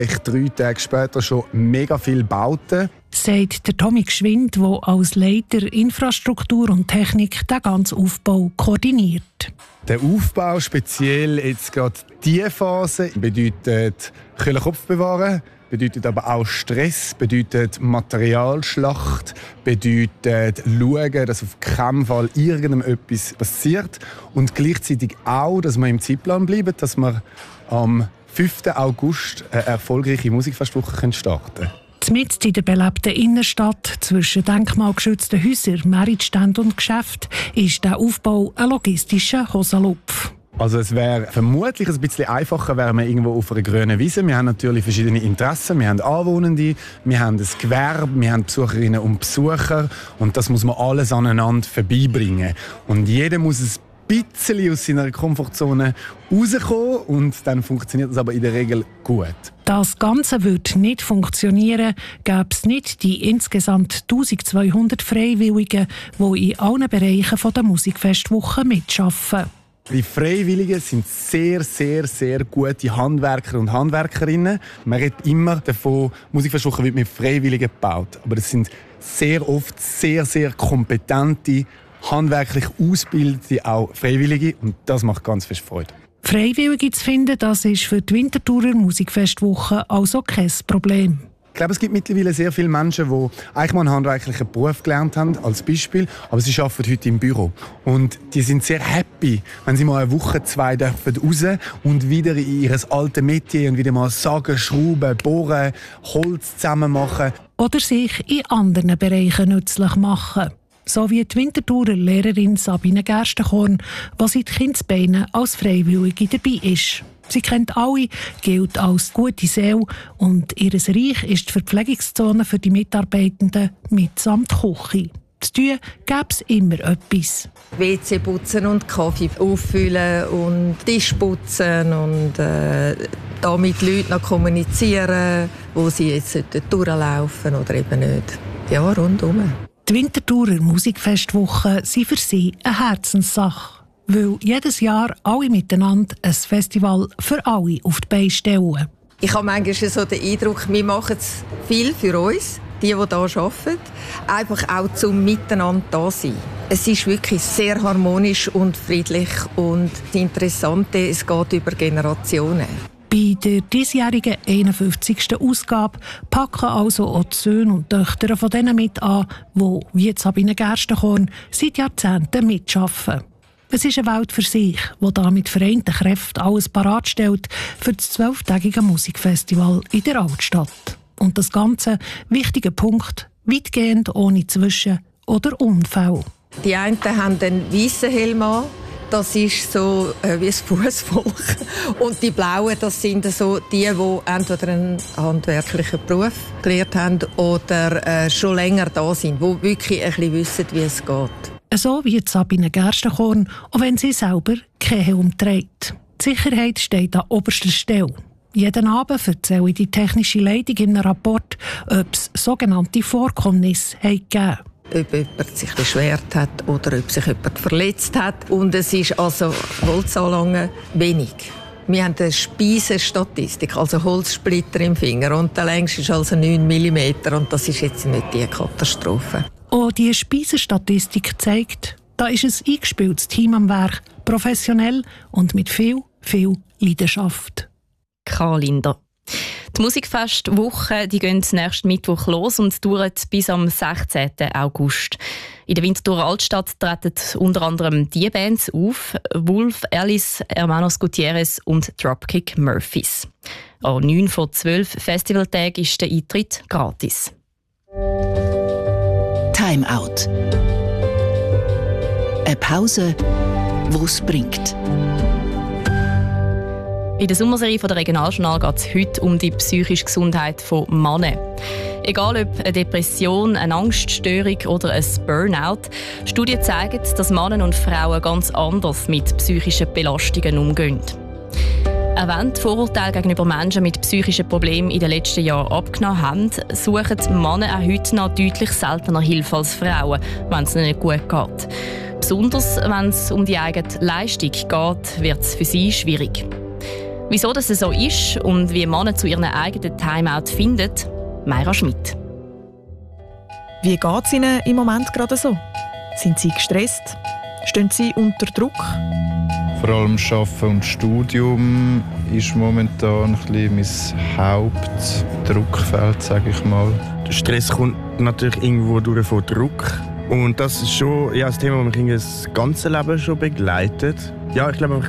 Ich 3 Tage später schon mega viel Bauten. Sagt der Tommy Gschwind, der als Leiter Infrastruktur und Technik den ganzen Aufbau koordiniert. Der Aufbau, speziell jetzt gerade diese Phase, bedeutet Kopf bewahren, bedeutet aber auch Stress, bedeutet Materialschlacht, bedeutet schauen, dass auf keinen Fall irgendetwas passiert und gleichzeitig auch, dass wir im Zeitplan bleiben, dass wir am 5. August eine erfolgreiche Musikfestwoche starten können. Mitten in der belebten Innenstadt, zwischen denkmalgeschützten Häusern, Meritständen und Geschäften, ist der Aufbau ein logistischer Hosenlupf. Also es wäre vermutlich ein bisschen einfacher, wären wir irgendwo auf einer grünen Wiese. Wir haben natürlich verschiedene Interessen. Wir haben Anwohnende, wir haben ein Gewerbe, wir haben Besucherinnen und Besucher. Und das muss man alles aneinander vorbeibringen. Und jeder muss ein bisschen aus seiner Komfortzone rauskommen und dann funktioniert das aber in der Regel gut. Das Ganze würde nicht funktionieren, gäbe es nicht die insgesamt 1200 Freiwilligen, die in allen Bereichen der Musikfestwoche mitarbeiten. Die Freiwilligen sind sehr, sehr, sehr gute Handwerker und Handwerkerinnen. Man redet immer davon, Musikfestwoche wird mit Freiwilligen gebaut. Aber das sind sehr oft sehr, sehr kompetente, handwerklich ausgebildete auch Freiwillige. Und das macht ganz viel Freude. Freiwillige zu finden, das ist für die Winterthurer Musikfestwoche also kein Problem. Ich glaube, es gibt mittlerweile sehr viele Menschen, die eigentlich mal einen handwerklichen Beruf gelernt haben, als Beispiel, aber sie arbeiten heute im Büro. Und die sind sehr happy, wenn sie mal eine Woche, 2 dürfen raus und wieder in ihr altes Metier und wieder mal sagen, schrauben, bohren, Holz zusammen machen. Oder sich in anderen Bereichen nützlich machen. So wie die Winterthurer Lehrerin Sabine Gerstenkorn, die seit Kindesbeinen als Freiwillige dabei ist. Sie kennt alle, gilt als gute Seele und ihr Reich ist die Verpflegungszone für die Mitarbeitenden mitsamt Küche. Zu tun gäbe es immer etwas. WC putzen und Kaffee auffüllen und Tisch putzen und da mit Leuten noch kommunizieren, wo sie jetzt durchlaufen oder eben nicht. Ja, rundum. Die Winterthurer Musikfestwochen sind für sie eine Herzenssache, weil jedes Jahr alle miteinander ein Festival für alle auf die Beine stellen. Ich habe manchmal so den Eindruck, wir machen es viel für uns, die hier arbeiten, einfach auch zum Miteinander da sein. Es ist wirklich sehr harmonisch und friedlich und das Interessante, es geht über Generationen. Bei der diesjährigen 51. Ausgabe packen also auch die Söhne und Töchter von denen mit an, die, wie Sabine Gerstenkorn, seit Jahrzehnten mitarbeiten. Es ist eine Welt für sich, die da mit vereinten Kräften alles parat stellt für das 12-tägige Musikfestival in der Altstadt. Und das Ganze, wichtiger Punkt, weitgehend ohne Zwischen- oder Unfälle. Die einen haben einen weißen Helm an. Das ist so wie ein Fußvolk. Und die Blauen, das sind so die entweder einen handwerklichen Beruf gelernt haben oder schon länger da sind, die wirklich ein bisschen wissen, wie es geht. So wie Sabine Gerstenkorn, auch wenn sie selber keinen Helm trägt. Die Sicherheit steht an oberster Stelle. Jeden Abend erzähle die technische Leitung in einem Rapport, ob es sogenannte Vorkommnisse gegeben hat. Ob jemand sich beschwert hat oder ob sich jemand verletzt hat. Und es ist also Holzanlangen wenig. Wir haben eine Speisenstatistik, also Holzsplitter im Finger. Und der längste ist also 9 mm. Und das ist jetzt nicht die Katastrophe. Auch die Speisenstatistik zeigt, da ist ein eingespieltes Team am Werk, professionell und mit viel, viel Leidenschaft. Karl-Linder. Die Musikfestwoche gehen nächsten Mittwoch los und dauert bis am 16. August. In der Winterthurer Altstadt treten unter anderem die Bands auf: Wolf, Alice, Hermanos Gutierrez und Dropkick Murphys. An 9 von 12 Festivaltagen ist der Eintritt gratis. Time Out. Eine Pause, die es bringt. In der Sommerserie der Regionaljournal geht es heute um die psychische Gesundheit von Männern. Egal ob eine Depression, eine Angststörung oder ein Burnout, Studien zeigen, dass Männer und Frauen ganz anders mit psychischen Belastungen umgehen. Auch wenn die Vorurteile gegenüber Menschen mit psychischen Problemen in den letzten Jahren abgenommen haben, suchen Männer auch heute noch deutlich seltener Hilfe als Frauen, wenn es ihnen nicht gut geht. Besonders wenn es um die eigene Leistung geht, wird es für sie schwierig. Wieso das so ist und wie Männer zu ihren eigenen Timeout finden, Mayra Schmidt. Wie geht es Ihnen im Moment gerade so? Sind Sie gestresst? Stehen Sie unter Druck? Vor allem Arbeiten und Studium ist momentan ein bisschen mein Hauptdruckfeld, sage ich mal. Der Stress kommt natürlich irgendwo durch von Druck. Und das ist schon ein Thema, das mich das ganze Leben schon begleitet. Ja, ich glaube,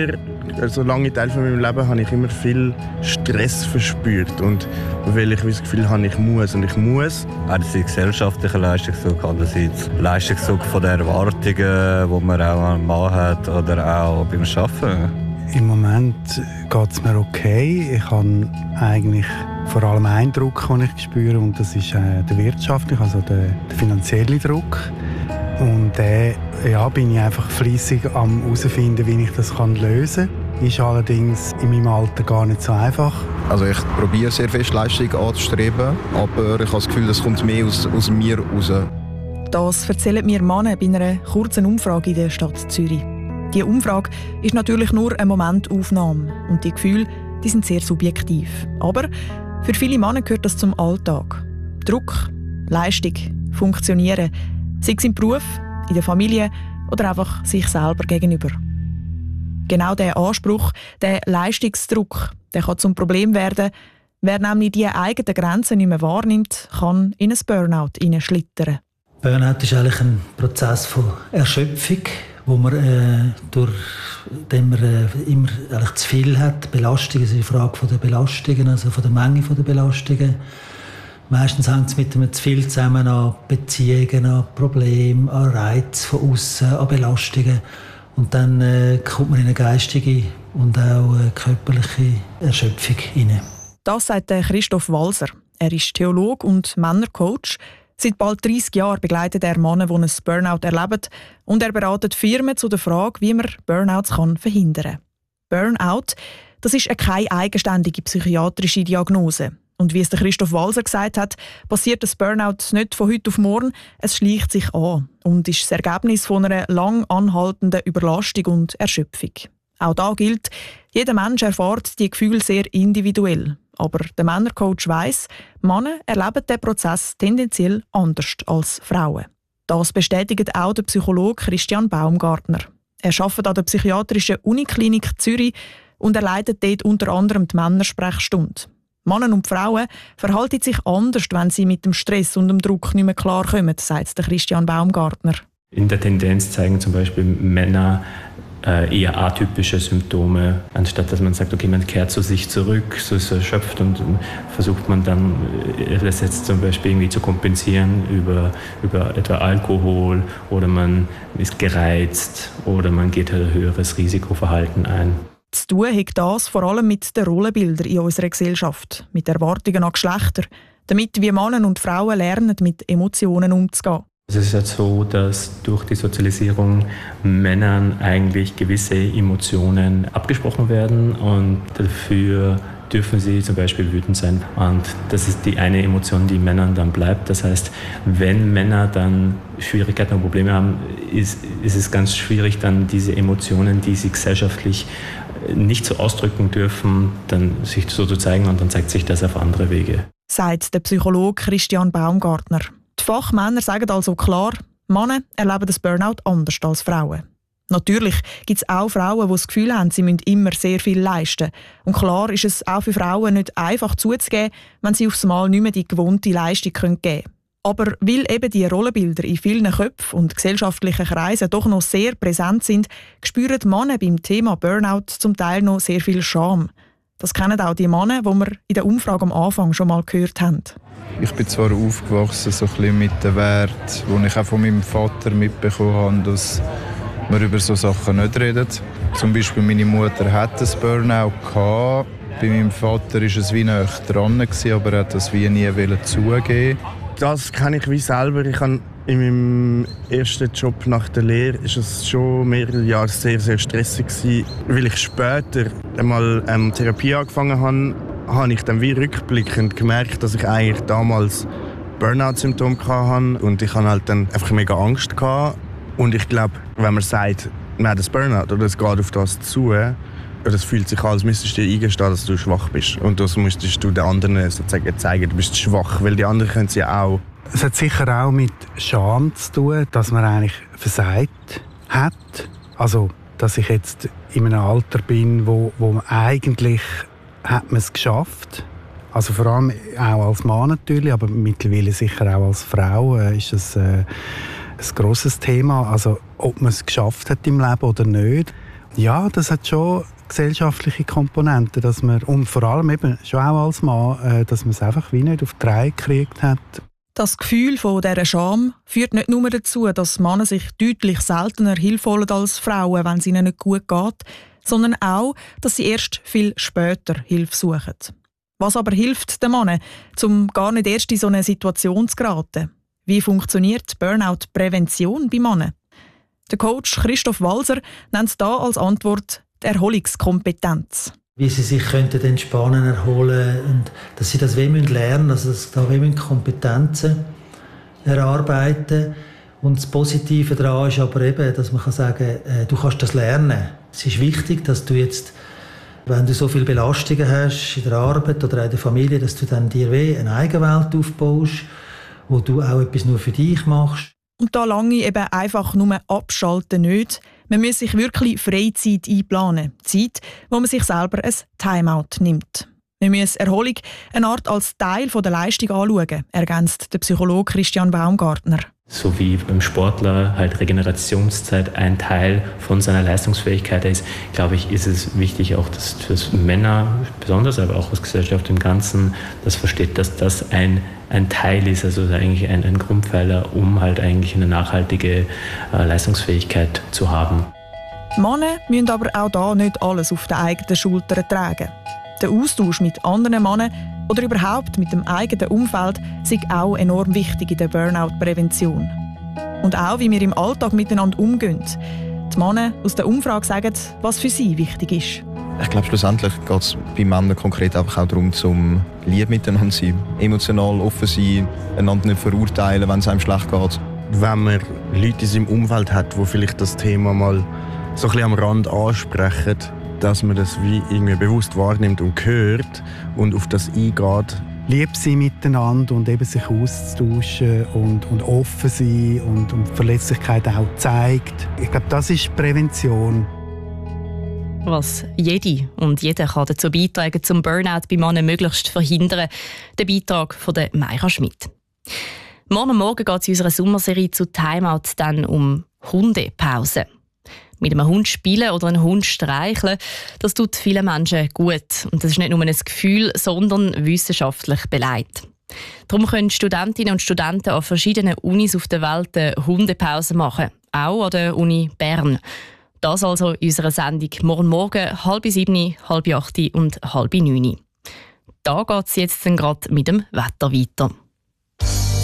so lange Teil von meinem Leben habe ich immer viel Stress verspürt. Und weil ich das Gefühl habe, ich muss. Einerseits gesellschaftlicher Leistungsdruck, andererseits Leistungsdruck von den Erwartungen, die man auch am Mann hat oder auch beim Arbeiten. Im Moment geht es mir okay. Ich habe eigentlich vor allem einen Druck, den ich spüre, und das ist der wirtschaftliche, also der finanzielle Druck. Und den bin ich einfach fleissig am herausfinden, wie ich das lösen kann. Ist allerdings in meinem Alter gar nicht so einfach. Also ich probiere sehr fest Leistung anzustreben, aber ich habe das Gefühl, das kommt mehr aus mir raus. Das erzählen mir Männer bei einer kurzen Umfrage in der Stadt Zürich. Die Umfrage ist natürlich nur eine Momentaufnahme und die Gefühle, die sind sehr subjektiv. Aber für viele Männer gehört das zum Alltag. Druck, Leistung, Funktionieren, sei es im Beruf, in der Familie oder einfach sich selber gegenüber. Genau dieser Anspruch, der Leistungsdruck, der kann zum Problem werden. Wer nämlich die eigenen Grenzen nicht mehr wahrnimmt, kann in ein Burnout hineinschlittern. Burnout ist eigentlich ein Prozess von Erschöpfung, wo man dem man immer eigentlich zu viel hat. Belastung ist eine Frage von der Belastungen, also von der Menge der Belastungen. Meistens hängt es mit einem zu viel zusammen an Beziehungen, an Problemen, an Reizen von außen, an Belastungen. Und dann kommt man in eine geistige und auch körperliche Erschöpfung hinein. Das sagt Christoph Walser. Er ist Theologe und Männercoach. Seit bald 30 Jahren begleitet er Männer, die ein Burnout erleben. Und er beratet Firmen zu der Frage, wie man Burnouts verhindern kann. Burnout, das ist keine eigenständige psychiatrische Diagnose. Und wie es der Christoph Walser gesagt hat, passiert das Burnout nicht von heute auf morgen. Es schleicht sich an und ist das Ergebnis von einer lang anhaltenden Überlastung und Erschöpfung. Auch da gilt, jeder Mensch erfährt die Gefühle sehr individuell. Aber der Männercoach weiss, Männer erleben den Prozess tendenziell anders als Frauen. Das bestätigt auch der Psychologe Christian Baumgartner. Er arbeitet an der Psychiatrischen Uniklinik Zürich und er leitet dort unter anderem die Männersprechstunde. Männer und Frauen verhalten sich anders, wenn sie mit dem Stress und dem Druck nicht mehr klarkommen, sagt der Christian Baumgartner. In der Tendenz zeigen zum Beispiel Männer eher atypische Symptome, anstatt dass man sagt, okay, man kehrt zu sich zurück, so ist erschöpft und versucht man dann das jetzt zum Beispiel irgendwie zu kompensieren über etwa Alkohol oder man ist gereizt oder man geht ein höheres Risikoverhalten ein. Zu tun hat das vor allem mit den Rollenbildern in unserer Gesellschaft, mit Erwartungen an Geschlechter, damit wie Männer und Frauen lernen, mit Emotionen umzugehen. Es ist halt so, dass durch die Sozialisierung Männern eigentlich gewisse Emotionen abgesprochen werden und dafür dürfen sie zum Beispiel wütend sein. Und das ist die eine Emotion, die Männern dann bleibt. Das heißt, wenn Männer dann Schwierigkeiten und Probleme haben, ist es ganz schwierig, dann diese Emotionen, die sie gesellschaftlich nicht so ausdrücken dürfen, dann sich so zu zeigen und dann zeigt sich das auf andere Wege. Sagt der Psychologe Christian Baumgartner. Die Fachmänner sagen also klar, Männer erleben das Burnout anders als Frauen. Natürlich gibt es auch Frauen, die das Gefühl haben, sie müssen immer sehr viel leisten. Und klar ist es auch für Frauen nicht einfach zuzugeben, wenn sie aufs Mal nicht mehr die gewohnte Leistung geben können. Aber weil eben die Rollenbilder in vielen Köpfen und gesellschaftlichen Kreisen doch noch sehr präsent sind, spüren Männer beim Thema Burnout zum Teil noch sehr viel Scham. Das kennen auch die Männer, die wir in der Umfrage am Anfang schon mal gehört haben. Ich bin zwar aufgewachsen so ein bisschen mit den Werten, die ich auch von meinem Vater mitbekommen habe, dass man über solche Sachen nicht redet. Zum Beispiel meine Mutter hatte ein Burnout gehabt. Bei meinem Vater war es wie näher dran, aber er hat das wie nie zugeben. Das kenne ich wie selber. Ich habe in meinem ersten Job nach der Lehre ist es schon mehrere Jahre sehr, sehr stressig gewesen. Weil ich später einmal Therapie angefangen habe ich dann wie rückblickend gemerkt, dass ich eigentlich damals Burnout-Symptome hatte. Und ich hatte halt dann einfach mega Angst gehabt. Und ich glaube, wenn man sagt, man hat ein Burnout oder es geht auf das zu, Das fühlt sich an, als müsstest du dir eingestehen, dass du schwach bist. Und das müsstest du den anderen sozusagen zeigen, du bist schwach, weil die anderen können es ja auch. Es hat sicher auch mit Scham zu tun, dass man eigentlich versagt hat. Also, dass ich jetzt in einem Alter bin, wo man eigentlich hat man es geschafft. Also vor allem auch als Mann natürlich, aber mittlerweile sicher auch als Frau ist das ein grosses Thema. Also ob man es geschafft hat im Leben oder nicht. Ja, das hat schon gesellschaftliche Komponenten, dass man, und vor allem eben schon auch als Mann, dass man es einfach wie nicht auf die Reihe gekriegt hat. Das Gefühl von dieser Scham führt nicht nur dazu, dass Männer sich deutlich seltener Hilfe holen als Frauen, wenn es ihnen nicht gut geht, sondern auch, dass sie erst viel später Hilfe suchen. Was aber hilft den Männern, um gar nicht erst in so eine Situation zu geraten? Wie funktioniert Burnout-Prävention bei Männern? Der Coach Christoph Walser nennt da als Antwort die Erholungskompetenz. Wie sie sich entspannen, erholen und dass sie das lernen müssen, also dass da Kompetenzen erarbeiten. Und das Positive daran ist aber eben, dass man sagen kann, du kannst das lernen. Es ist wichtig, dass du jetzt, wenn du so viele Belastungen hast in der Arbeit oder in der Familie, dass du dann dir eine Eigenwelt aufbaust, wo du auch etwas nur für dich machst. Und da lange eben einfach nur abschalten nicht. Man muss sich wirklich Freizeit einplanen. Zeit, wo man sich selber ein Timeout nimmt. Man muss Erholung eine Art als Teil der Leistung anschauen, ergänzt der Psychologe Christian Baumgartner. So wie beim Sportler halt Regenerationszeit ein Teil von seiner Leistungsfähigkeit ist, glaube ich, ist es wichtig auch, dass Männer, besonders aber auch als Gesellschaft im Ganzen, das versteht, dass das ein Teil ist, also eigentlich ein Grundpfeiler, um halt eigentlich eine nachhaltige Leistungsfähigkeit zu haben. Männer müssen aber auch da nicht alles auf den eigenen Schultern tragen. Der Austausch mit anderen Männern oder überhaupt mit dem eigenen Umfeld ist auch enorm wichtig in der Burnout-Prävention. Und auch, wie wir im Alltag miteinander umgehen. Die Männer aus der Umfrage sagen, was für sie wichtig ist. Ich glaube, schlussendlich geht es bei Männern konkret einfach auch darum, zum lieb miteinander zu sein. Emotional offen sein, einander nicht verurteilen, wenn es einem schlecht geht. Wenn man Leute in seinem Umfeld hat, die vielleicht das Thema mal so ein bisschen am Rand ansprechen, dass man das wie irgendwie bewusst wahrnimmt und hört und auf das eingeht. Lieb sein miteinander und eben sich auszutauschen und offen sein und Verletzlichkeit auch zeigt. Ich glaube, das ist Prävention. Was jede und jeder kann dazu beitragen, zum Burnout bei Männern möglichst verhindern. Der Beitrag von der Mayra Schmidt. Morgen geht es in unserer Sommerserie zu Timeout dann um Hundepause. Mit einem Hund spielen oder einen Hund streicheln, das tut vielen Menschen gut. Und das ist nicht nur ein Gefühl, sondern wissenschaftlich belegt. Darum können Studentinnen und Studenten an verschiedenen Unis auf der Welt eine Hundepause machen, auch an der Uni Bern. Das also in unserer Sendung morgen 6:30, 7:30, 8:30 und 8:30. Da geht es jetzt gerade mit dem Wetter weiter.